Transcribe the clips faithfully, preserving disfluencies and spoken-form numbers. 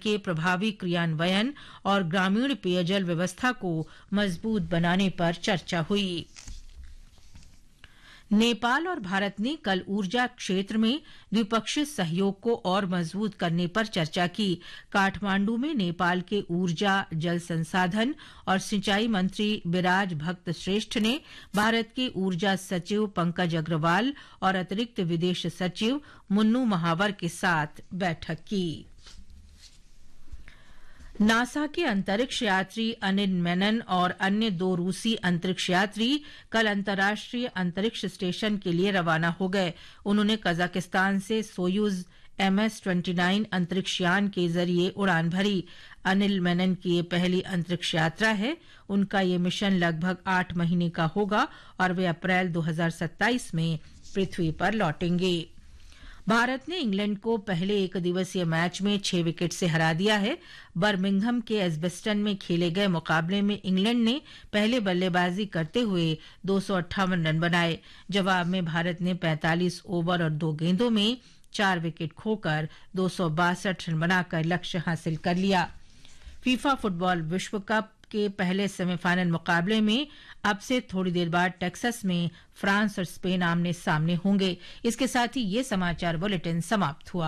के प्रभावी क्रियान्वयन और ग्रामीण पेयजल व्यवस्था को मजबूत बनाने पर चर्चा हुई। नेपाल और भारत ने कल ऊर्जा क्षेत्र में द्विपक्षीय सहयोग को और मजबूत करने पर चर्चा की। काठमांडू में नेपाल के ऊर्जा, जल संसाधन और सिंचाई मंत्री बिराज भक्त श्रेष्ठ ने भारत के ऊर्जा सचिव पंकज अग्रवाल और अतिरिक्त विदेश सचिव मुन्नू महावर के साथ बैठक की। नासा के अंतरिक्ष यात्री अनिल मेनन और अन्य दो रूसी अंतरिक्ष यात्री कल अंतर्राष्ट्रीय अंतरिक्ष स्टेशन के लिए रवाना हो गए। उन्होंने कजाकिस्तान से सोयूज एम एस उनतीस अंतरिक्ष यान के जरिए उड़ान भरी। अनिल मेनन की ये पहली अंतरिक्ष यात्रा है। उनका ये मिशन लगभग आठ महीने का होगा और वे अप्रैल दो हज़ार सत्ताईस में पृथ्वी पर लौटेंगे। भारत ने इंग्लैंड को पहले एक दिवसीय मैच में छह विकेट से हरा दिया है। बर्मिंघम के एजबेस्टन में खेले गए मुकाबले में इंग्लैंड ने पहले बल्लेबाजी करते हुए दो सौ अट्ठावन रन बनाए। जवाब में भारत ने पैंतालीस ओवर और दो गेंदों में चार विकेट खोकर दो सौ बासठ रन बनाकर लक्ष्य हासिल कर लिया। फीफा फुटबॉल विश्व कप के पहले सेमीफाइनल मुकाबले में अब से थोड़ी देर बाद टेक्सास में फ्रांस और स्पेन आमने सामने होंगे। इसके साथ ही ये समाचार बुलेटिन समाप्त हुआ।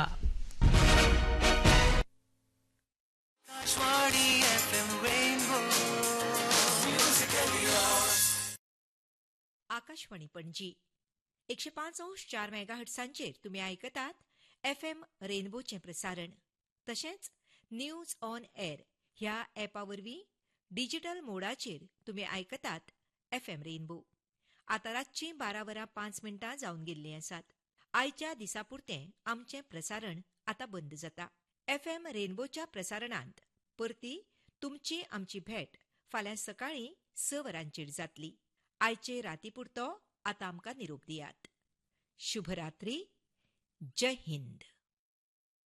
आकाशवाणी पणजी एकशे पाच अंश चार मेगाहर्ट्झांचेर तुम्ही आयकतात एफएम रेनबोचे प्रसारण। तशेंच न्यूज ऑन एअर ह्या ॲपा वरवीं डिजिटल मोडाचेर तुम्ही आयकतात एफएम रेनबो। आता रातची बारा वरां पांच मिनटां जावन गेल्लीं आसात। आयच्या दिसापुरतें आमचें प्रसारण आतां बंद जाता। एफएम रेनबोच्या प्रसारणांत परती तुमची आमची भेट फाल्यां सकाळीं स वरांचेर जातली। आयचे राती पुरतो आतां आमकां निरोप दियात। शुभरात्री। जय हिंद।